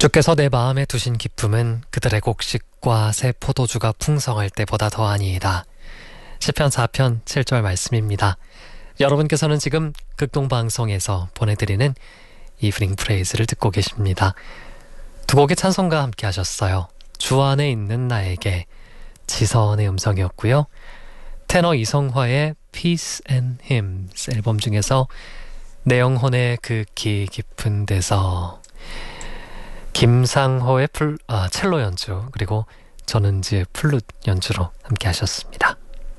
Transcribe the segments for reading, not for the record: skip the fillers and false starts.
주께서 내 마음에 두신 기쁨은 그들의 곡식과 새 포도주가 풍성할 때보다 더하니이다. 시편 4편 7절 말씀입니다. 여러분께서는 지금 극동방송에서 보내드리는 이브닝 프레이즈를 듣고 계십니다. 두 곡의 찬송과 함께 하셨어요. 주 안에 있는 나에게, 지선의 음성이었고요. 테너 이성화의 Peace and Hymns 앨범 중에서 내 영혼의 그 깊은 데서, 김상호의 첼로 연주, 그리고 전은지의 플룻 연주로 함께 하셨습니다.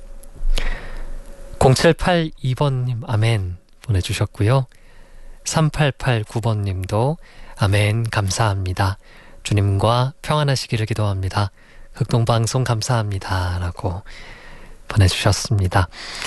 0782번님 아멘 보내주셨고요. 3889번님도 아멘 감사합니다. 주님과 평안하시기를 기도합니다. 극동방송 감사합니다 라고 보내주셨습니다.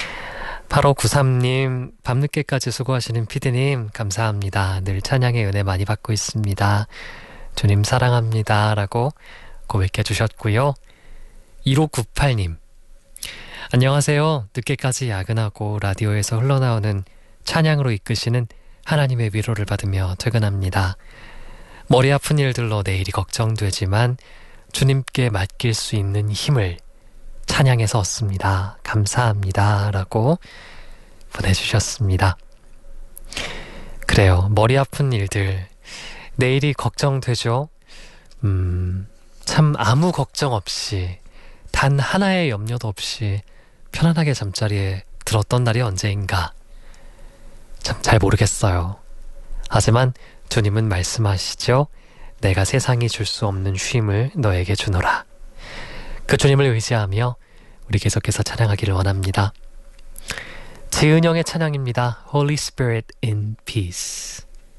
8593님 밤늦게까지 수고하시는 피디님 감사합니다. 늘 찬양의 은혜 많이 받고 있습니다. 주님 사랑합니다 라고 고백해 주셨고요. 1598님 안녕하세요. 늦게까지 야근하고 라디오에서 흘러나오는 찬양으로 이끄시는 하나님의 위로를 받으며 퇴근합니다. 머리 아픈 일들로 내일이 걱정되지만 주님께 맡길 수 있는 힘을 찬양에서 얻습니다. 감사합니다 라고 보내주셨습니다. 그래요. 머리 아픈 일들, 내일이 걱정되죠. 참 아무 걱정 없이, 단 하나의 염려도 없이 편안하게 잠자리에 들었던 날이 언제인가. 참 잘 모르겠어요. 하지만 주님은 말씀하시죠. 내가 세상이 줄 수 없는 쉼을 너에게 주노라. 그 주님을 의지하며 우리 계속해서 찬양하기를 원합니다. 지은영의 찬양입니다. Holy Spirit in Peace.